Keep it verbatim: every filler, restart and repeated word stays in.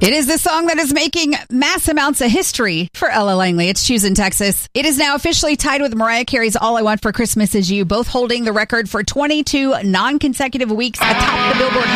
It is the song that is making mass amounts of history for Ella Langley. It's Choose in Texas. It is now officially tied with Mariah Carey's All I Want for Christmas Is You, both holding the record for twenty-two non-consecutive weeks atop the Billboard